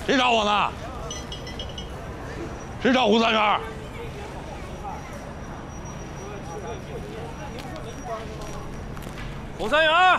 谁找我呢？谁找胡三元？ 胡三元！